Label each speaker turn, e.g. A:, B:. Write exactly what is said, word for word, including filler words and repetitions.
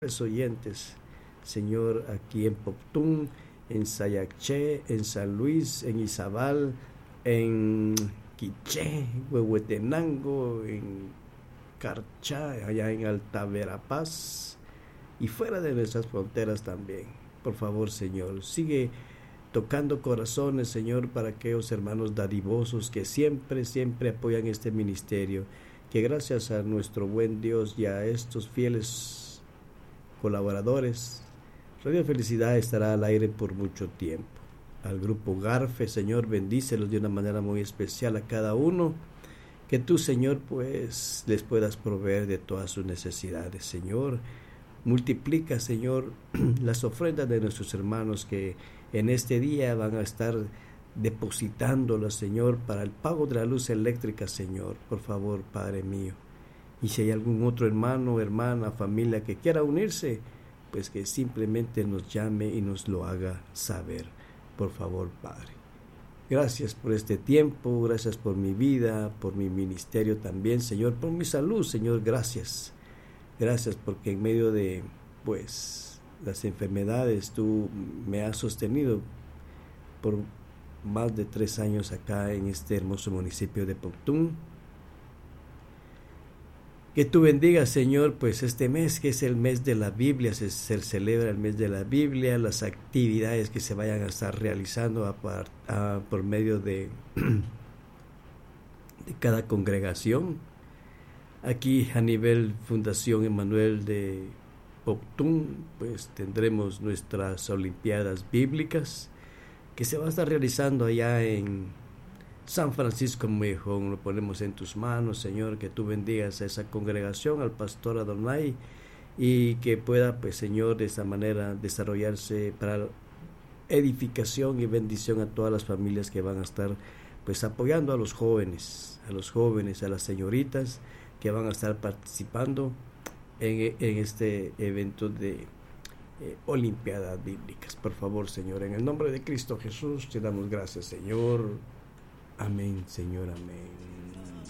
A: los oyentes, Señor, aquí en Poptún, en Sayacché, en San Luis, en Izabal, en Quiché, Huehuetenango, en Carchá, allá en Alta Verapaz y fuera de nuestras fronteras también. Por favor, Señor, sigue tocando corazones, Señor, para aquellos hermanos dadivosos que siempre, siempre apoyan este ministerio, que gracias a nuestro buen Dios y a estos fieles colaboradores, Radio Felicidad estará al aire por mucho tiempo. Al grupo Garfe, Señor, bendícelos de una manera muy especial a cada uno, que tú, Señor, pues les puedas proveer de todas sus necesidades, Señor. Multiplica, Señor, las ofrendas de nuestros hermanos que en este día van a estar depositándolas, Señor, para el pago de la luz eléctrica, Señor. Por favor, Padre mío. Y si hay algún otro hermano, hermana, familia que quiera unirse, pues que simplemente nos llame y nos lo haga saber. Por favor, Padre. Gracias por este tiempo, gracias por mi vida, por mi ministerio también, Señor, por mi salud, Señor, gracias. Gracias porque en medio de, pues, las enfermedades tú me has sostenido por más de tres años acá en este hermoso municipio de Poptún. Que tú bendigas, Señor, pues este mes que es el mes de la Biblia, se, se celebra el mes de la Biblia, las actividades que se vayan a estar realizando a, a, por medio de, de cada congregación. Aquí a nivel Fundación Emanuel de Poptún, pues tendremos nuestras Olimpiadas Bíblicas que se va a estar realizando allá en San Francisco Mejón. Lo ponemos en tus manos, Señor, que tú bendigas a esa congregación, al pastor Adonai, y que pueda, pues, Señor, de esta manera desarrollarse para edificación y bendición a todas las familias que van a estar, pues, apoyando a los jóvenes, a los jóvenes, a las señoritas que van a estar participando en, en este evento de eh, Olimpiadas Bíblicas. Por favor, Señor, en el nombre de Cristo Jesús, te damos gracias, Señor. Amén, Señor, amén.